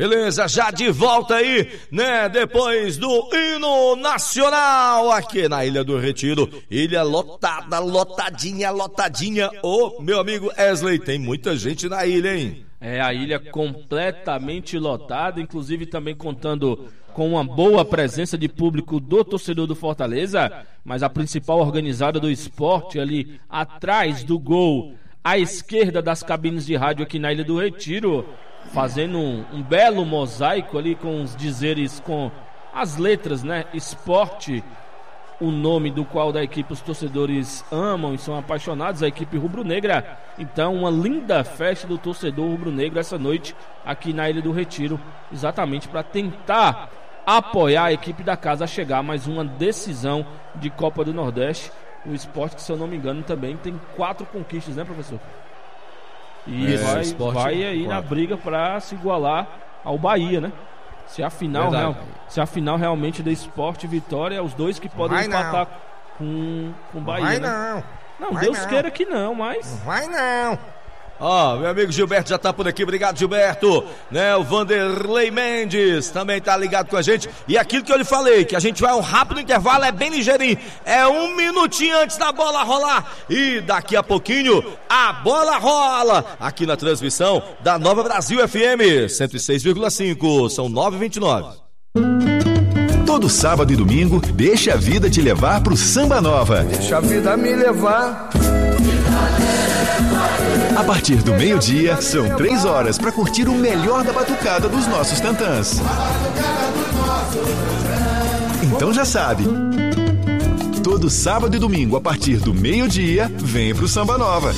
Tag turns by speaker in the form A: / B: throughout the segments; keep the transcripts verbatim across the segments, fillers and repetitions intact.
A: Beleza, já de volta aí, né, depois do hino nacional aqui na Ilha do Retiro. Ilha lotada, lotadinha, lotadinha. Ô, meu amigo Wesley, tem muita gente na ilha, hein?
B: É, a ilha completamente lotada, inclusive também contando com uma boa presença de público do torcedor do Fortaleza, mas a principal organizada do esporte ali atrás do gol, à esquerda das cabines de rádio aqui na Ilha do Retiro, fazendo um, um belo mosaico ali com os dizeres, com as letras, né? Esporte, o nome do qual da equipe os torcedores amam e são apaixonados, a equipe rubro-negra. Então, uma linda festa do torcedor rubro-negro essa noite aqui na Ilha do Retiro, exatamente para tentar apoiar a equipe da casa a chegar a mais uma decisão de Copa do Nordeste. O Sport, que se eu não me engano também tem quatro conquistas, né, professor? E
A: é,
B: vai, vai aí na briga para se igualar ao Bahia, né? Se a final, real, se a final realmente da Sport e Vitória, é os dois que podem vai empatar não. com com o Bahia,
C: vai
B: né?
C: Não,
B: não
C: vai
B: Deus
C: não.
B: queira que não, mas...
C: Vai não.
A: Ó, oh, meu amigo Gilberto já tá por aqui, obrigado Gilberto, né, o Vanderlei Mendes também tá ligado com a gente, e aquilo que eu lhe falei, que a gente vai um rápido intervalo, é bem ligeirinho, é um minutinho antes da bola rolar, e daqui a pouquinho a bola rola, aqui na transmissão da Nova Brasil F M, cento e seis vírgula cinco, são nove e vinte e nove.
D: Todo sábado e domingo, deixa a vida te levar pro Samba Nova.
C: Deixa a vida me levar.
D: A partir do meio-dia, são três horas para curtir o melhor da batucada dos nossos tantãs. Então já sabe, todo sábado e domingo, a partir do meio-dia, vem pro Samba Nova.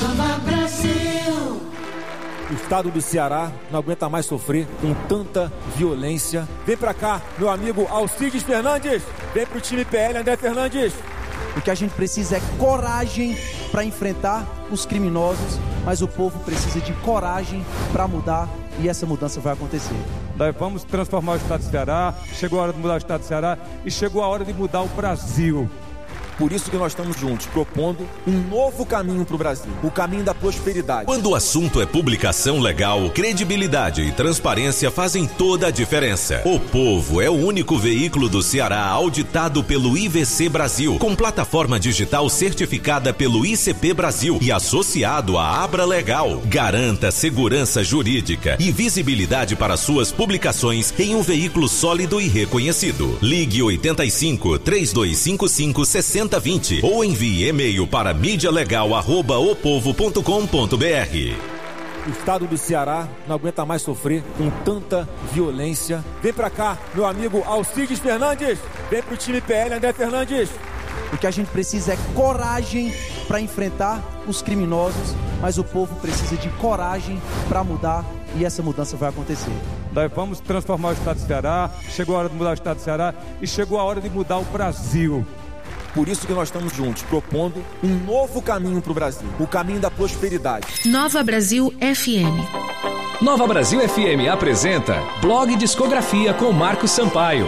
E: O estado do Ceará não aguenta mais sofrer com tanta violência. Vem pra cá, meu amigo Alcides Fernandes. Vem pro time P L, André Fernandes.
F: O que a gente precisa é coragem para enfrentar os criminosos, mas o povo precisa de coragem para mudar, e essa mudança vai acontecer.
G: Nós vamos transformar o estado do Ceará, chegou a hora de mudar o estado do Ceará e chegou a hora de mudar o Brasil.
E: Por isso que nós estamos juntos, propondo um novo caminho para o Brasil, o caminho da prosperidade.
H: Quando o assunto é publicação legal, credibilidade e transparência fazem toda a diferença. O Povo é o único veículo do Ceará auditado pelo I V C Brasil, com plataforma digital certificada pelo I C P Brasil e associado à Abra Legal. Garanta segurança jurídica e visibilidade para suas publicações em um veículo sólido e reconhecido. Ligue oitenta e cinco, três dois cinco cinco, sessenta vinte ou envie e-mail para mídia legal arroba o povo ponto com ponto b r.
E: O estado do Ceará não aguenta mais sofrer com tanta violência. Vem pra cá, meu amigo Alcides Fernandes. Vem pro time P L, André Fernandes.
F: O que a gente precisa é coragem para enfrentar os criminosos, mas o povo precisa de coragem para mudar, e essa mudança vai acontecer.
G: Nós vamos transformar o estado do Ceará, chegou a hora de mudar o estado do Ceará e chegou a hora de mudar o Brasil.
E: Por isso que nós estamos juntos, propondo um novo caminho para o Brasil, o caminho da prosperidade.
I: Nova Brasil F M.
J: Nova Brasil F M apresenta Blog Discografia com Marcos Sampaio.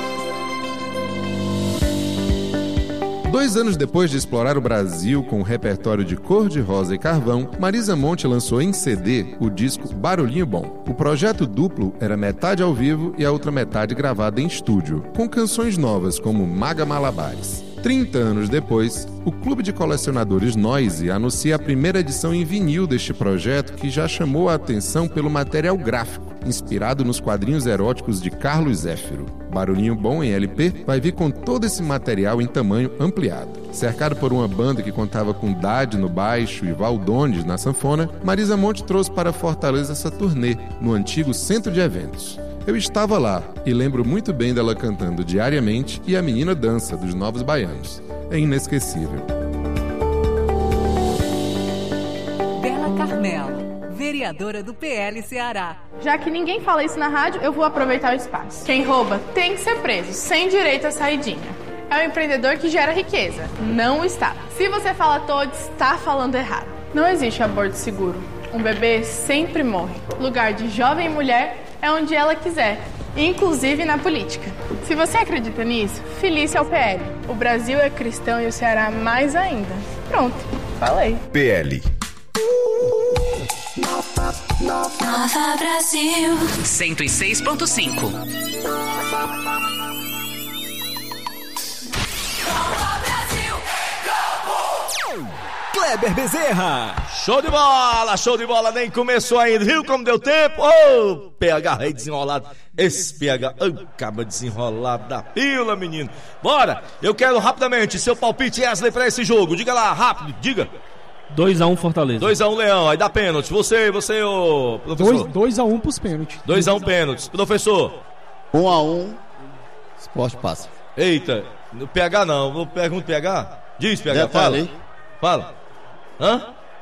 K: Dois anos depois de explorar o Brasil com um repertório de cor-de-rosa e carvão, Marisa Monte lançou em C D o disco Barulhinho Bom. O projeto duplo era metade ao vivo e a outra metade gravada em estúdio, com canções novas como Maga Malabares. trinta anos depois, o Clube de Colecionadores Noise anuncia a primeira edição em vinil deste projeto, que já chamou a atenção pelo material gráfico, inspirado nos quadrinhos eróticos de Carlos Zéfiro. Barulhinho Bom, em L P, vai vir com todo esse material em tamanho ampliado. Cercado por uma banda que contava com Dade no baixo e Valdones na sanfona, Marisa Monte trouxe para Fortaleza essa turnê, no antigo Centro de Eventos. Eu estava lá e lembro muito bem dela cantando Diariamente e A Menina Dança, dos Novos Baianos. É inesquecível.
L: Bela Carmela, vereadora do P L Ceará.
M: Já que ninguém fala isso na rádio, eu vou aproveitar o espaço. Quem rouba tem que ser preso, sem direito à saidinha. É o empreendedor que gera riqueza, não o Estado. Se você fala todos, está falando errado. Não existe aborto seguro. Um bebê sempre morre. Lugar de jovem mulher é onde ela quiser, inclusive na política. Se você acredita nisso, feliz é o P L. O Brasil é cristão e o Ceará mais ainda. Pronto, falei.
D: P L.
N: Nova Brasil cento e seis ponto cinco.
A: Kleber Bezerra. Show de bola, show de bola, nem começou ainda, viu como deu tempo? Ô, oh, P H rei desenrolado, esse P H, oh, acaba desenrolado da pila, menino. Bora, eu quero rapidamente seu palpite, Wesley, pra esse jogo, diga lá, rápido, diga.
B: dois a um Fortaleza.
A: dois a um Leão, aí dá pênalti, você, você, ô, professor.
O: dois a um pros pênaltis.
A: dois a um pênaltis, professor.
P: um a um, Sport passa.
A: Eita, no P H não, vou perguntar P H, diz P H,
P: Já
A: fala.
P: falei.
A: Fala. Hã?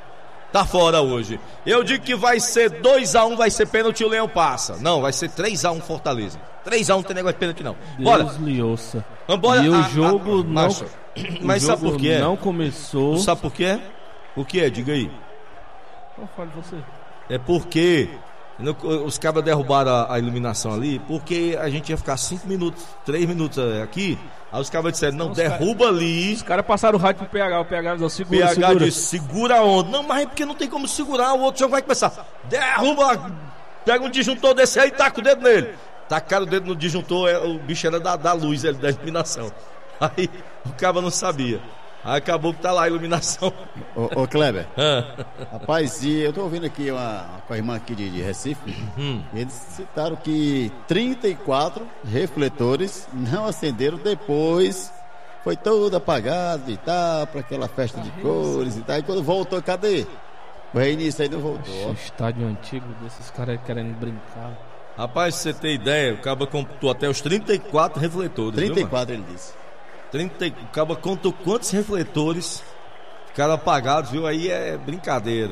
A: Tá fora hoje. Eu digo que vai ser dois a um, vai ser pênalti e o Leão passa. Não, vai ser três a um Fortaleza. três a um não tem negócio de pênalti não. Bora.
B: Deus lhe ouça.
A: Vambora.
B: E o
A: Ah,
B: jogo
A: ah,
B: não...
A: macho. Mas
B: o
A: sabe
B: jogo
A: por quê?
B: não começou...
A: Tu sabe por quê? Por quê? Diga aí.
B: Qual fala você?
A: É porque no- os cabras derrubaram a, a iluminação ali, porque a gente ia ficar cinco minutos, três minutos eh, aqui. Aí os cabras disseram, não,
B: Os
A: derruba
B: cara-
A: ali.
B: Os caras passaram o rádio pro P H, o P H disse, segura,
A: P H
B: segura.
A: disse, segura a onda. Não, mas é porque não tem como segurar, o outro jogo vai começar. Derruba, pega um disjuntor desse aí e taca o dedo nele. Tacaram o dedo no disjuntor, é, o bicho era da, da luz, ele, da iluminação. Aí o cabra não sabia. Aí acabou que tá lá a iluminação.
P: Ô, ô Kleber,
A: Ah.
P: rapaz, e eu tô ouvindo aqui uma, com a irmã aqui de, de Recife,
A: Hum.
P: e eles citaram que trinta e quatro refletores não acenderam depois, foi todo apagado e tal, para aquela festa de cores e tal, e quando voltou, cadê? O reinício aí não voltou.
B: O estádio antigo desses caras querendo brincar.
A: Rapaz, se você tem ideia, o cabra contou até os trinta e quatro refletores.
P: trinta e
A: viu,
P: quatro ele disse.
A: trinta, o cabra contou quantos refletores ficaram apagados, viu? Aí é brincadeira.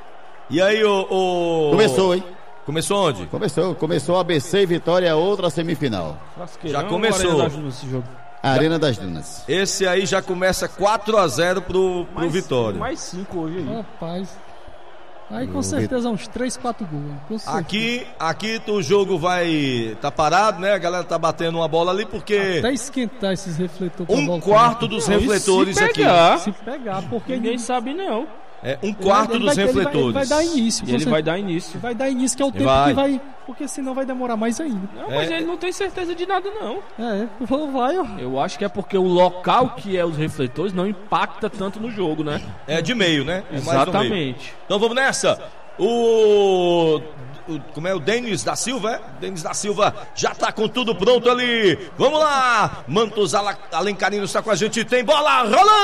A: E aí, o. o...
P: Começou, hein?
A: Começou onde?
P: Começou, começou A B C e Vitória, outra semifinal.
A: Já começou.
B: Arena das- esse jogo.
P: A Arena das Dunas.
A: Esse aí já começa quatro a zero pro, pro
B: Mais-
A: Vitória.
B: Mais cinco hoje aí.
O: Rapaz. Aí com
A: O
O: certeza uns três, quatro gols. Com certeza.
A: Aqui, aqui o jogo vai tá parado, né? A galera tá batendo uma bola ali porque
O: Até esquentar esses refletores. pra
A: um
O: voltar.
A: quarto dos
O: Não, e
A: refletores
O: se
A: aqui.
O: pegar, Se pegar, porque
B: Ninguém sabe não.
A: É um quarto
O: ele
A: dos
O: vai- ele vai-
A: refletores.
O: Ele vai, dar início.
B: E ele
O: com
B: vai
O: certeza.
B: dar início.
O: Vai dar início, que é o tempo
A: Vai.
O: que vai. Porque senão vai demorar mais ainda.
B: Não, mas ele não tem certeza de nada não.
O: É, vai, ó.
B: Eu acho que é porque o local que é os refletores não impacta tanto no jogo, né?
A: É de meio, né? É mais no meio.
B: Exatamente.
A: Então vamos nessa. O, o como é o Denis da Silva, é? Denis da Silva já tá com tudo pronto ali. Vamos lá. Mantos Ala- Alencarino está com a gente. Tem bola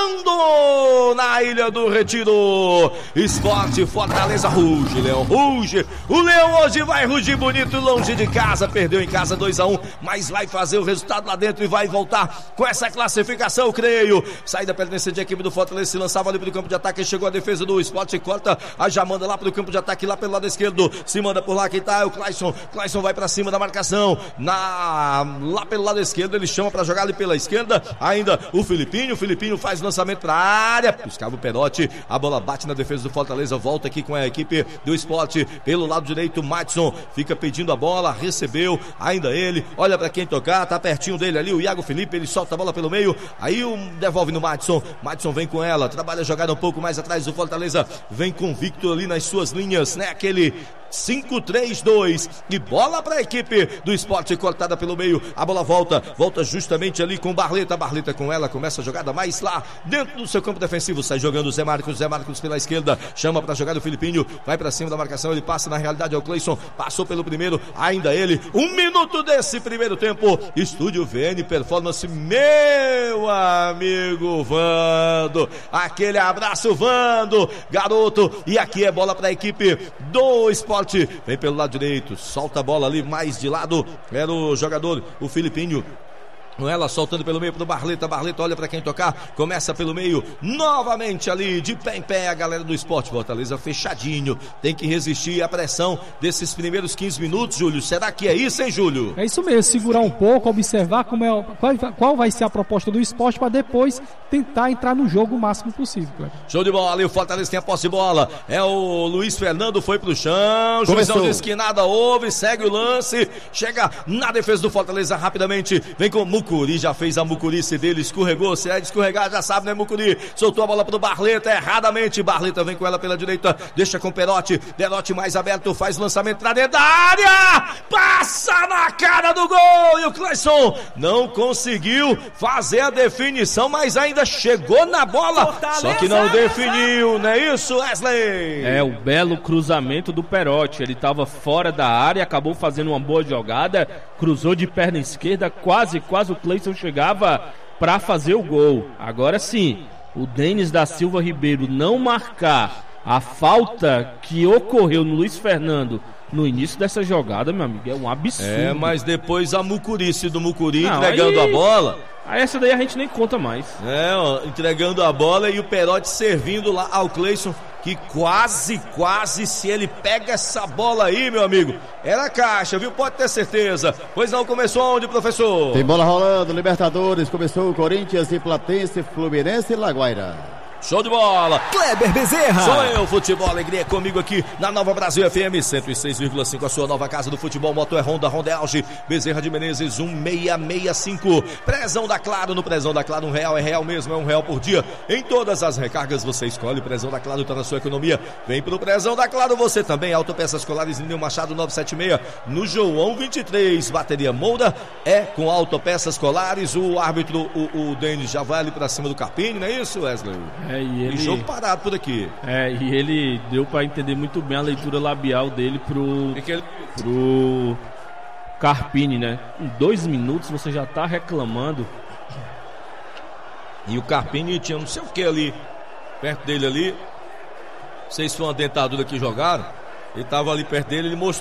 A: rolando na Ilha do Retiro. Esporte Fortaleza ruge, Leão ruge. O Leão hoje vai rugir bonito longe de casa. Perdeu em casa dois a um, mas vai fazer o resultado lá dentro e vai voltar com essa classificação, eu creio. Saída pertencente à equipe do Fortaleza, se lançava ali pelo campo de ataque, chegou a defesa do Esporte, corta, aí já manda lá pelo campo de ataque, lá pelo lado esquerdo, se manda por lá, quem tá é o Clayson, Clayson vai pra cima da marcação, na, lá pelo lado esquerdo, ele chama pra jogar ali pela esquerda, ainda o Filipinho, o Filipinho faz o lançamento pra área, buscava o Perotti, a bola bate na defesa do Fortaleza, volta aqui com a equipe do Esporte, pelo lado direito, Madison fica pedindo a bola, recebeu, ainda ele, olha pra quem tocar, tá pertinho dele ali, o Iago Felipe, ele solta a bola pelo meio, aí o devolve no Madison, Madison vem com ela, trabalha a jogada um pouco mais atrás do Fortaleza, vem convicto ali nas suas linhas, né, aquele cinco três dois e bola para a equipe do Esporte, cortada pelo meio, a bola volta, volta justamente ali com Barleta, Barleta com ela, começa a jogada mais lá dentro do seu campo defensivo, sai jogando o Zé Marcos, Zé Marcos pela esquerda, chama para jogar o Filipinho, vai para cima da marcação, ele passa na realidade ao Cleison, passou pelo primeiro, ainda ele, um minuto desse primeiro tempo, Estúdio V N Performance, meu amigo Vando, aquele abraço Vando, garoto, e aqui é bola para a equipe do Esporte, vem pelo lado direito, solta a bola ali mais de lado, era o jogador, o Filipinho, ela soltando pelo meio pro Barleta, Barleta olha pra quem tocar, começa pelo meio, novamente ali, de pé em pé, a galera do Esporte Fortaleza fechadinho, tem que resistir à pressão desses primeiros quinze minutos, Júlio, será que é isso, hein, Júlio?
O: É isso mesmo, segurar um pouco, observar como é, qual, qual vai ser a proposta do Esporte para depois tentar entrar no jogo o máximo possível, Cleber.
A: Show de bola, ali o Fortaleza tem a posse de bola, é o Luiz Fernando, foi pro chão, juizão diz que nada houve, segue o lance, chega na defesa do Fortaleza rapidamente, vem com Muco Mucuri já fez a mucurice dele, escorregou, se é de escorregar já sabe, né, Mucuri? Soltou a bola pro Barleta, erradamente, Barleta vem com ela pela direita, deixa com Perotti, Perotti mais aberto, faz o lançamento pra dentro da área, passa na cara do gol, e o Cleison não conseguiu fazer a definição, mas ainda chegou na bola, Fortaleza, só que não definiu, não é isso, Wesley?
B: É, o belo cruzamento do Perotti, ele estava fora da área, acabou fazendo uma boa jogada, cruzou de perna esquerda, quase, quase o Cleison chegava para fazer o gol. Agora sim, o Denis da Silva Ribeiro não marcar a falta que ocorreu no Luiz Fernando no início dessa jogada, meu amigo, é um absurdo.
A: É, mas depois a mucurice do Mucuri
B: não,
A: entregando
B: aí,
A: a bola.
B: Aí essa daí a gente nem conta mais.
A: É, ó, entregando a bola e o Perotti servindo lá ao Cleison, que quase, quase, se ele pega essa bola aí, meu amigo, era caixa, viu? Pode ter certeza. Pois não, começou onde, professor?
P: Tem bola rolando, Libertadores, começou o Corinthians e Platense, Fluminense e Laguaira.
A: Show de bola!
C: Kleber Bezerra!
A: Sou eu, Futebol Alegria, comigo aqui na Nova Brasil F M cento e seis vírgula cinco, a sua nova casa do futebol. Moto é Honda, Honda é Auge, Bezerra de Menezes um seis seis cinco. Prezão da Claro, no Prezão da Claro um real é real mesmo, é um real por dia. Em todas as recargas você escolhe, Prezão da Claro tá na sua economia. Vem pro Prezão da Claro você também, Autopeças Colares, Nino Machado novecentos e setenta e seis, no João vinte e três, bateria Molda, é com Autopeças Colares. O árbitro, o, o Denis, já vai ali pra cima do Carpini, não é isso, Wesley?
B: É, e ele...
A: E jogo parado por aqui.
B: É, e ele deu pra entender muito bem a leitura labial dele pro...
A: Que ele...
B: pro Carpini, né? Em dois minutos você já tá reclamando.
A: E o Carpini tinha não sei o que ali, perto dele ali. Não sei se foi uma dentadura que jogaram. Ele tava ali perto dele, ele mostrou